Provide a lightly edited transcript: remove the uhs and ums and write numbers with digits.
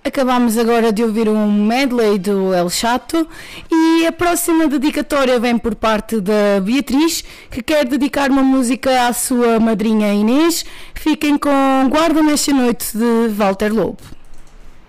Acabámos agora de ouvir um medley do El Chato e a próxima dedicatória vem por parte da Beatriz, que quer dedicar uma música à sua madrinha Inês. Fiquem com Guarda-me esta noite de Walter Lobo.